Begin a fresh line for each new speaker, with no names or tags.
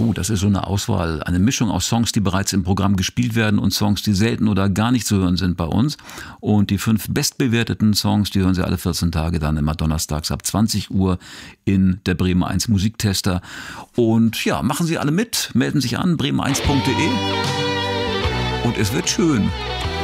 Jo, das ist so eine Auswahl, eine Mischung aus Songs, die bereits im Programm gespielt werden und Songs, die selten oder gar nicht zu hören sind bei uns. Und die 5 bestbewerteten Songs, die hören Sie alle 14 Tage dann immer donnerstags ab 20 Uhr in der Bremen 1 Musiktester. Und ja, machen Sie alle mit, melden sich an, bremen1.de und es wird schön.